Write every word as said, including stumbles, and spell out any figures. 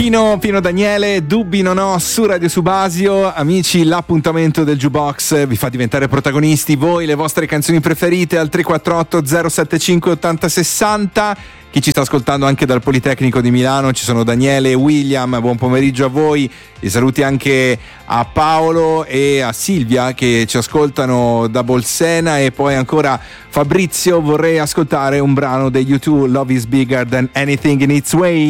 Pino, Pino Daniele, dubbi non ho su Radio Subasio. Amici, l'appuntamento del Jukebox vi fa diventare protagonisti voi, le vostre canzoni preferite al tre quattro otto zero sette cinque otto zero sei zero. Chi ci sta ascoltando anche dal Politecnico di Milano, ci sono Daniele e William, buon pomeriggio a voi. I saluti anche a Paolo e a Silvia che ci ascoltano da Bolsena, e poi ancora Fabrizio, vorrei ascoltare un brano degli U due, Love is Bigger Than Anything in Its Way.